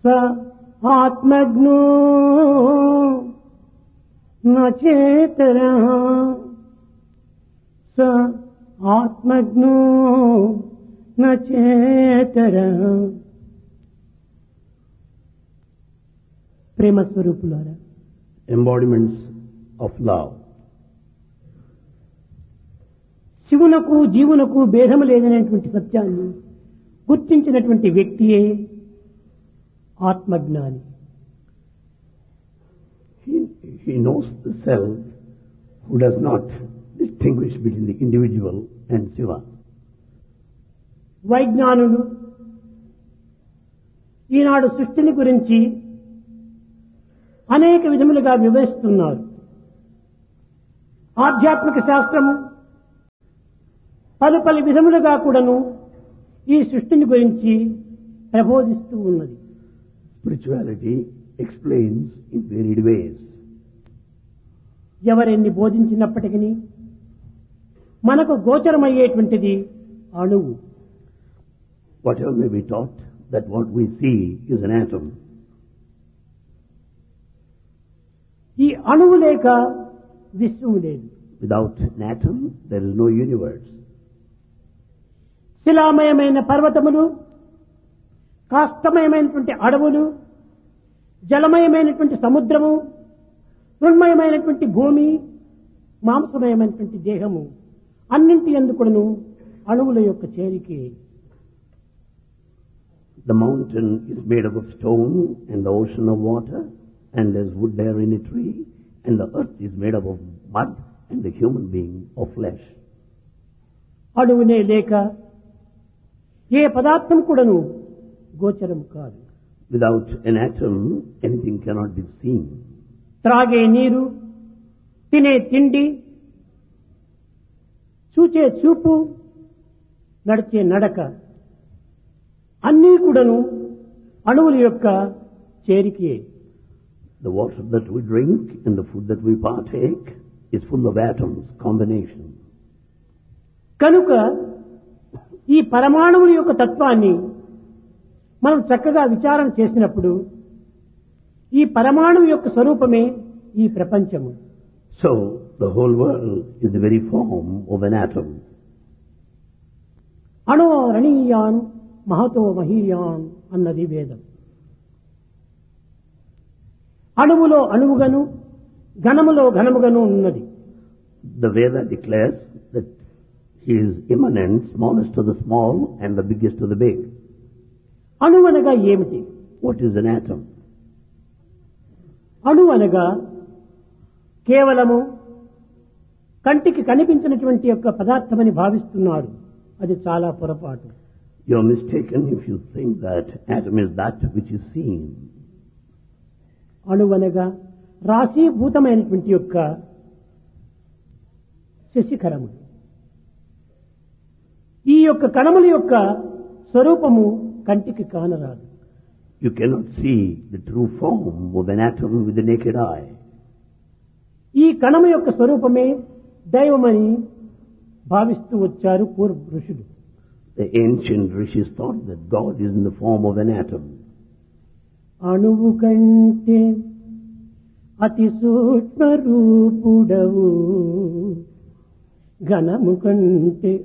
స ఆత్మజ్ఞో నచేతరః స ఆత్మజ్ఞో నచేతరః. ప్రేమ స్వరూపులారా, embodiments of love. శివునకు జీవునకు భేదము లేదనేటువంటి సత్యాన్ని గుర్తించినటువంటి వ్యక్తియే ఆత్మజ్ఞాని. He knows the self who does not distinguish between the individual and Shiva. వైజ్ఞానులు ఈనాడు సృష్టిని గురించి అనేక విధములుగా వివరిస్తున్నారు. ఆధ్యాత్మిక శాస్త్రము పలు విధములుగా కూడాను ఈ సృష్టిని గురించి ప్రబోధిస్తూ ఉన్నది. Spirituality explains in varied ways. ఎవరెన్ని బోధించినప్పటికీ మనకు గోచరమయ్యేటువంటిది అణువు. Whatever may be taught, that what we see is an atom. ఈ అణువు లేక విశ్వము లేదు. Without an atom, there is no universe. శిలామయమైన పర్వతములు, కాష్టమయమైనటువంటి అడవులు, జలమయమైనటువంటి సముద్రము, మృణ్మయమైనటువంటి భూమి, మాంసమయమైనటువంటి దేహము అన్నింటి యందుకును అణువుల యొక్క చేరికే. The mountain is made up of stone and the ocean of water, and there's wood there in a tree, and the earth is made up of mud and the human being of flesh. అణువునే లేక ఏ పదార్థం కూడాను గోచరం కాదు. Without an atom, anything cannot be seen. త్రాగే నీరు, తినే తిండి, చూచే చూపు, నడిచే నడక అన్నీ కూడాను అణువుల యొక్క చేరికే. The water that we drink and the food that we partake is full of atoms, combination. కనుక ఈ పరమాణువుల యొక్క తత్వాన్ని మనం చక్కగా విచారణ చేసినప్పుడు ఈ పరమాణువు యొక్క స్వరూపమే ఈ ప్రపంచము. So, the whole world is the very form of an atom. అణో రణీయాన్ Mahato మహీయాన్ అన్నది వేదం. అణువులో అణువుగను, ఘనములో ఘనముగను ఉన్నది. The Veda declares that he is immanent, smallest of the small and the biggest of the big. అణువు అనగా ఏమిటి? What is an atom? అణువు అనగా కేవలము కంటికి కనిపించినటువంటి యొక్క పదార్థమని భావిస్తున్నారు. అది చాలా పొరపాటు. You are mistaken if you think that atom is that which is seen. అణువు అనగా రాశీభూతమైనటువంటి యొక్క శశిఖరము. ఈ యొక్క కణముల యొక్క స్వరూపము కంటికి కానరాదు. You cannot see the true form of an atom with the naked eye. ఈ కణము యొక్క స్వరూపమే దైవమని భావిస్తూ వచ్చారు పూర్వ ఋషులు. The ancient rishis thought that God is in the form of an atom. అణువు కంటే అతి సూక్ష్మ రూపుడవు, ఘనము కంటే